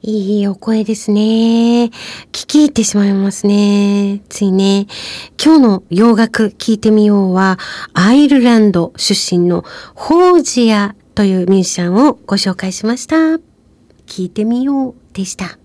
いいお声ですね。聞き入ってしまいますね。ついね。今日の洋楽聞いてみようは、アイルランド出身のホージアというミュージシャンをご紹介しました。聞いてみようでした。